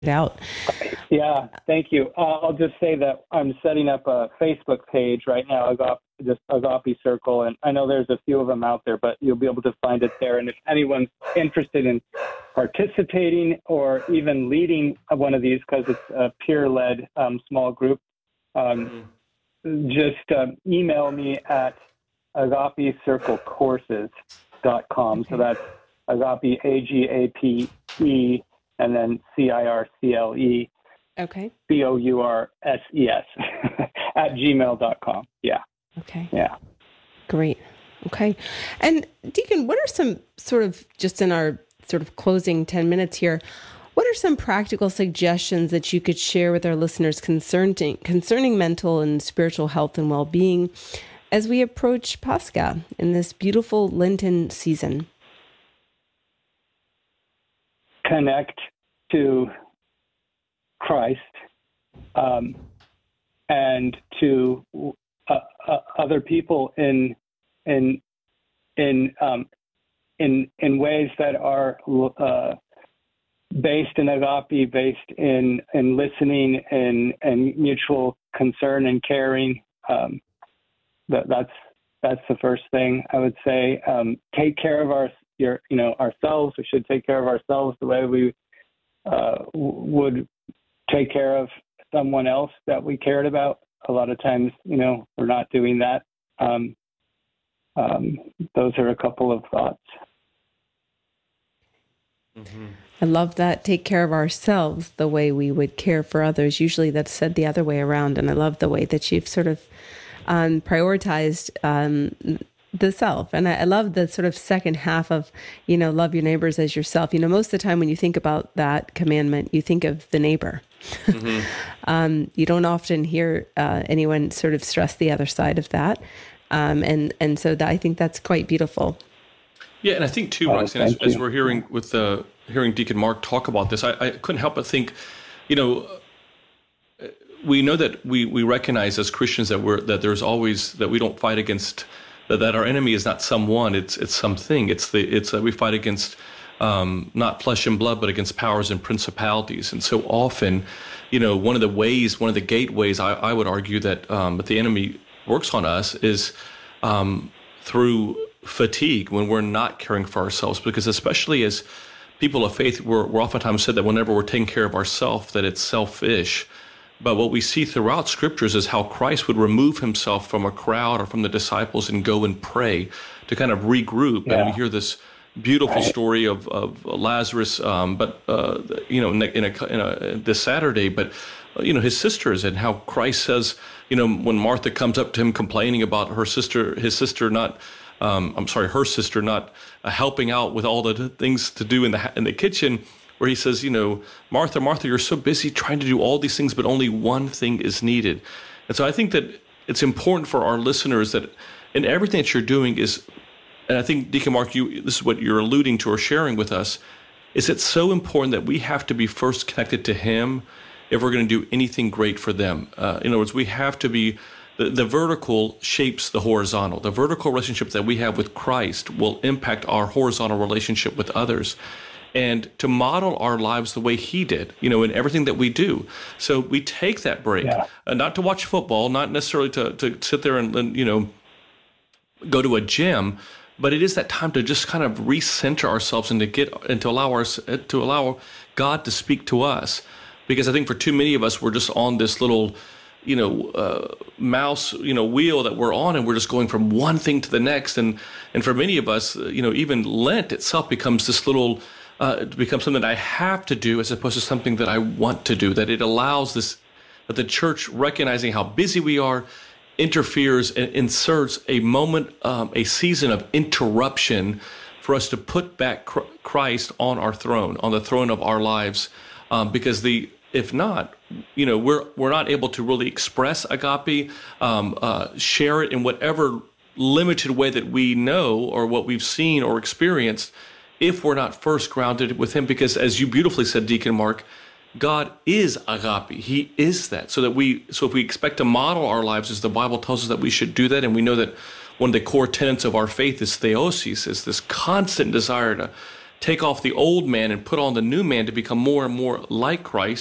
out. Yeah, thank you. I'll just say that I'm setting up a Facebook page right now, just Agape Circle, and I know there's a few of them out there, but you'll be able to find it there. And if anyone's interested in participating or even leading one of these, because it's a peer-led small group, just email me at agapecirclecourses.com. So that's Agape, Agape, and then CIRCLE. Okay. COURSES at gmail.com. Yeah. Okay. Yeah. Great. Okay. And Deacon, what are some sort of, just in our sort of closing 10 minutes here, what are some practical suggestions that you could share with our listeners concerning mental and spiritual health and well-being as we approach Pascha in this beautiful Lenten season? Connect to Christ and to other people in ways that are based in agape, based in listening and mutual concern and caring. That's the first thing I would say. Take care of ourselves. We should take care of ourselves the way we would take care of someone else that we cared about. A lot of times, we're not doing that. Those are a couple of thoughts. Mm-hmm. I love that. Take care of ourselves the way we would care for others. Usually that's said the other way around. And I love the way that you've sort of prioritized the self. And I love the sort of second half of, love your neighbors as yourself. Most of the time when you think about that commandment, you think of the neighbor. Mm-hmm. You don't often hear anyone sort of stress the other side of that. And so I think that's quite beautiful. Yeah, and I think too, Roxanne, as we're hearing hearing Deacon Mark talk about this, I couldn't help but think, we know that we recognize as Christians that there's always that we don't fight against that our enemy is not someone, it's something. It's that we fight against not flesh and blood, but against powers and principalities. And so often, one of the gateways I would argue that the enemy works on us is through fatigue when we're not caring for ourselves, because especially as people of faith, we're oftentimes said that whenever we're taking care of ourselves, that it's selfish. But what we see throughout scriptures is how Christ would remove himself from a crowd or from the disciples and go and pray to kind of regroup. Yeah. And we hear this beautiful story of Lazarus, this Saturday, but his sisters, and how Christ says, when Martha comes up to him complaining about her sister not helping out with all the things to do in the kitchen, where he says, Martha, Martha, you're so busy trying to do all these things, but only one thing is needed. And so I think that it's important for our listeners that in everything that you're doing is, and I think, Deacon Mark, this is what you're alluding to or sharing with us, is it's so important that we have to be first connected to him if we're going to do anything great for them. In other words, we have to be, the vertical shapes the horizontal. The vertical relationship that we have with Christ will impact our horizontal relationship with others. And to model our lives the way he did, in everything that we do. So we take that break, not to watch football, not necessarily to sit there and go to a gym, but it is that time to just kind of recenter ourselves and to allow God to speak to us. Because I think for too many of us, we're just on this little, mouse, wheel that we're on, and we're just going from one thing to the next. And for many of us, even Lent itself becomes this little. It becomes something that I have to do as opposed to something that I want to do, that it allows that the church, recognizing how busy we are, interferes and inserts a moment, a season of interruption for us to put back Christ on our throne, on the throne of our lives. Because if not, we're not able to really express agape, share it in whatever limited way that we know or what we've seen or experienced, if we're not first grounded with him. Because as you beautifully said, Deacon Mark, God is agape. He is that. So if we expect to model our lives as the Bible tells us that we should do that, and we know that one of the core tenets of our faith is theosis, is this constant desire take off the old man and put on the new man to become more and more like Christ.